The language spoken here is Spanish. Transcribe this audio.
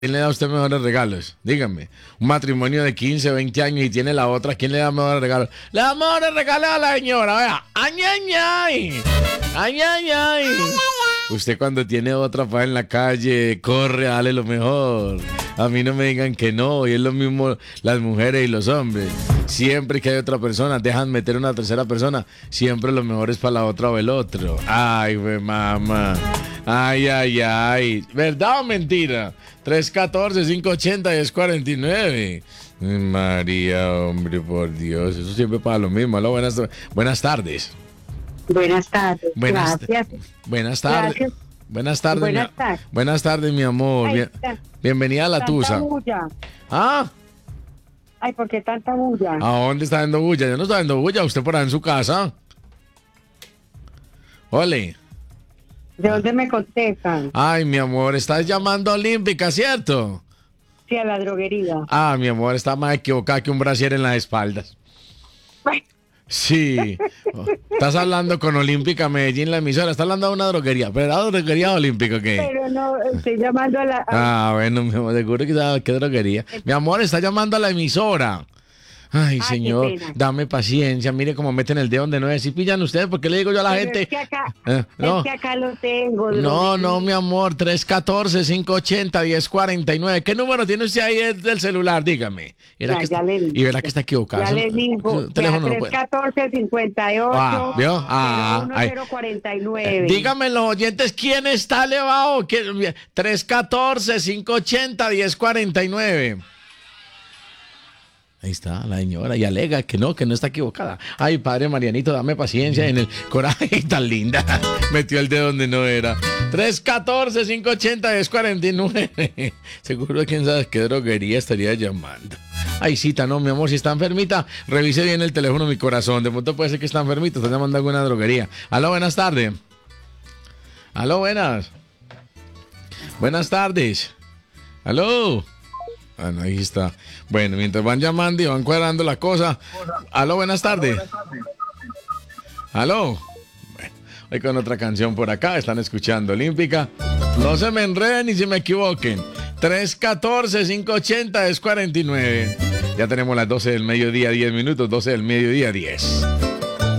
¿Quién le da a usted mejores regalos? Dígame. Un matrimonio de 15, 20 años y tiene la otra. ¿Quién le da mejores regalos? Le da mejores regalos a la señora. Vea. ¡Ay, ay, ay! ¡Ay, ay, ay! Usted cuando tiene otra pa' en la calle, corre, dale lo mejor. A mí no me digan que no. Y es lo mismo las mujeres y los hombres. Siempre que hay otra persona, dejan meter una tercera persona. Siempre lo mejor es para la otra o el otro. Ay, güey, mamá. Ay, ay, ay. ¿Verdad o mentira? 314-580-1049. María, hombre, por Dios. Eso siempre para lo mismo. Aló, buenas tardes. Buenas tardes. Gracias. Buenas tardes. Gracias. Buenas tardes. Buenas tardes. Buenas tardes, mi amor. Ay, Bienvenida a la tanta Tusa. bulla. Ah, Ay, ¿por qué tanta bulla? ¿a dónde está dando bulla? Yo no estoy dando bulla. Usted por ahí en su casa. Ole. ¿De dónde me contestan? Ay, mi amor, estás llamando a Olímpica, ¿cierto? Sí, a la droguería. Ah, mi amor, está más equivocada que un brasier en las espaldas. Sí. Estás hablando con Olímpica Medellín, la emisora. Estás hablando de una droguería. ¿Pero la droguería Olímpica o qué? Pero no, estoy llamando a la... Ah, bueno, mi amor, seguro que sabe qué droguería. Mi amor, está llamando a la emisora. Ay, qué señor, pena. dame paciencia. Mire cómo meten el dedo donde no es. Si pillan ustedes, ¿por qué le digo yo a la Pero gente? Es que acá, No. es que acá lo tengo. No, mi amor, 314-580-1049. ¿Qué número tiene usted ahí del celular? Dígame. Ya le digo. Y verá que está equivocado. Ya les digo, Teléfono no puede. 314-58. ¿Vio? Ay. 1049. Dígame los oyentes, ¿quién está elevado? 314-580-1049. Ahí está la señora y alega que no está equivocada. Ay, padre Marianito, dame paciencia en el coraje tan linda. Metió el dedo donde no era. 314-580-1049. Seguro quién sabe qué droguería estaría llamando. Ay, cita, no, mi amor, si está enfermita, revise bien el teléfono, mi corazón. De pronto puede ser que está enfermita, está llamando a alguna droguería. Aló, buenas tardes. Aló, buenas. Buenas tardes. Aló. Ah, no, ahí está. Bueno, mientras van llamando y van cuadrando la cosa. Aló, buenas tardes. Aló. Bueno, hoy con otra canción por acá. Están escuchando Olímpica. No se me enreden ni se me equivoquen. 314-580-1049. Ya tenemos las 12 del mediodía, 10 minutos. 12 del mediodía, 10.